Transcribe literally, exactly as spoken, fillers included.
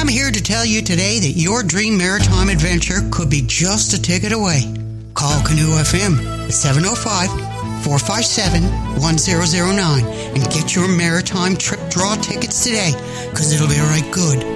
I'm here to tell you today that your dream maritime adventure could be just a ticket away. Call Canoe F M at seven oh five, four five seven, one zero zero nine and get your maritime trip draw tickets today, because it'll be right good.